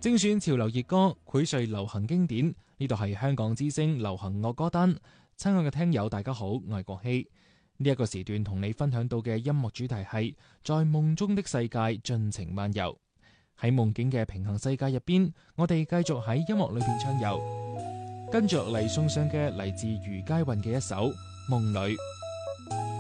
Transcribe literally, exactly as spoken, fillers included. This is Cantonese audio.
精選潮流熱歌，薈萃流行經典。呢度係香港之聲流行樂歌單。親愛嘅聽友，大家好，我係國希。呢一個時段同你分享到嘅音樂主題係在夢中的世界盡情漫遊。喺夢境嘅平衡世界入邊，我哋繼續喺音樂裏邊暢遊。跟住落嚟送上嘅嚟自余佳運嘅一首《夢裏》。